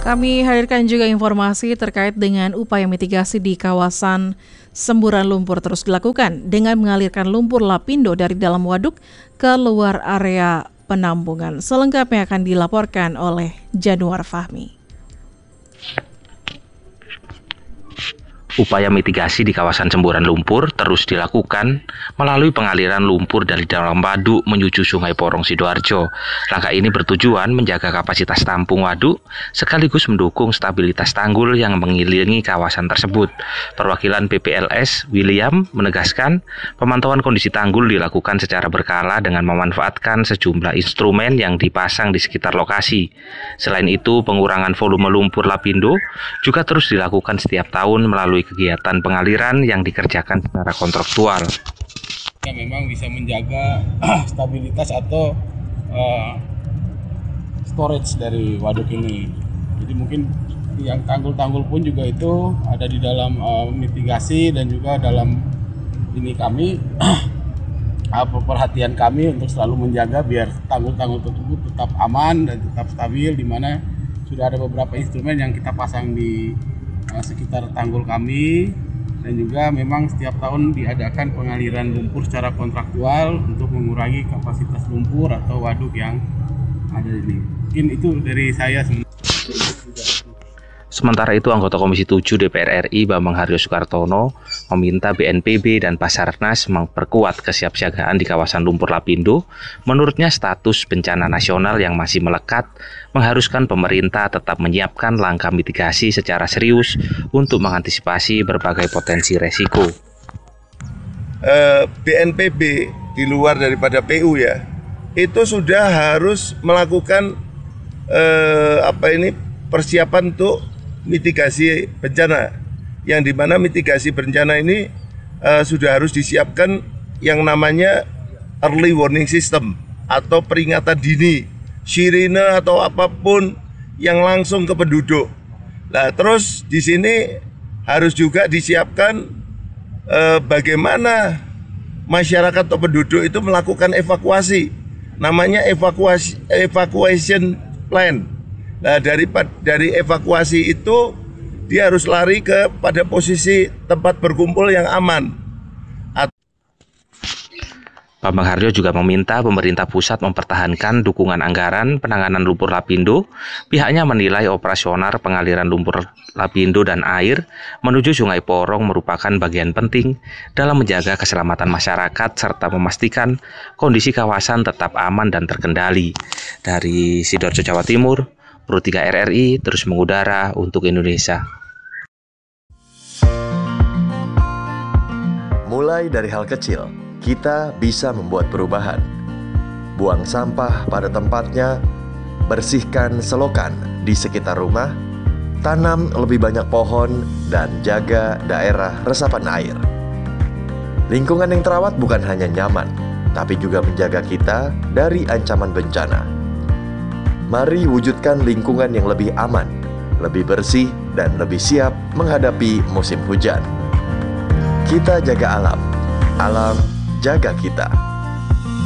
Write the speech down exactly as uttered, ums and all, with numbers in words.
Kami hadirkan juga informasi terkait dengan upaya mitigasi di kawasan semburan lumpur terus dilakukan dengan mengalirkan lumpur lapindo dari dalam waduk ke luar area penampungan. Selengkapnya akan dilaporkan oleh Januar Fahmi. Upaya mitigasi di kawasan semburan lumpur terus dilakukan melalui pengaliran lumpur dari dalam waduk menuju Sungai Porong Sidoarjo. Langkah ini bertujuan menjaga kapasitas tampung waduk sekaligus mendukung stabilitas tanggul yang mengelilingi kawasan tersebut. Perwakilan P P L S William menegaskan pemantauan kondisi tanggul dilakukan secara berkala dengan memanfaatkan sejumlah instrumen yang dipasang di sekitar lokasi. Selain itu, pengurangan volume lumpur lapindo juga terus dilakukan setiap tahun melalui kegiatan pengaliran yang dikerjakan secara kontraktual. Kita memang bisa menjaga stabilitas atau uh, storage dari waduk ini. Jadi mungkin yang tanggul-tanggul pun juga itu ada di dalam uh, mitigasi dan juga dalam ini kami apa perhatian kami untuk selalu menjaga biar tanggul-tanggul tersebut tetap aman dan tetap stabil, di mana sudah ada beberapa instrumen yang kita pasang di sekitar tanggul kami, dan juga memang setiap tahun diadakan pengaliran lumpur secara kontraktual untuk mengurangi kapasitas lumpur atau waduk yang ada ini. Mungkin itu dari saya semua. Sementara itu, anggota Komisi tujuh D P R R I Bambang Haryo Soekartono meminta B N P B dan Basarnas memperkuat kesiapsiagaan di kawasan lumpur lapindo. Menurutnya, status bencana nasional yang masih melekat mengharuskan pemerintah tetap menyiapkan langkah mitigasi secara serius untuk mengantisipasi berbagai potensi resiko. Uh, B N P B di luar daripada P U ya, itu sudah harus melakukan uh, apa ini persiapan untuk mitigasi bencana, yang dimana mitigasi bencana ini uh, sudah harus disiapkan yang namanya early warning system atau peringatan dini, sirine atau apapun yang langsung ke penduduk. Nah, terus di sini harus juga disiapkan uh, bagaimana masyarakat atau penduduk itu melakukan evakuasi, namanya evakuasi evacuation plan. Nah, dari dari evakuasi itu dia harus lari ke pada posisi tempat berkumpul yang aman. Bambang Haryo juga meminta pemerintah pusat mempertahankan dukungan anggaran penanganan lumpur lapindo. Pihaknya menilai operasional pengaliran lumpur lapindo dan air menuju Sungai Porong merupakan bagian penting dalam menjaga keselamatan masyarakat serta memastikan kondisi kawasan tetap aman dan terkendali. Dari Sidoarjo, Jawa Timur, Pro tiga R R I terus mengudara untuk Indonesia. Mulai dari hal kecil, kita bisa membuat perubahan. Buang sampah pada tempatnya, bersihkan selokan di sekitar rumah, tanam lebih banyak pohon, dan jaga daerah resapan air. Lingkungan yang terawat bukan hanya nyaman, tapi juga menjaga kita dari ancaman bencana. Mari wujudkan lingkungan yang lebih aman, lebih bersih, dan lebih siap menghadapi musim hujan. Kita jaga alam, alam jaga kita.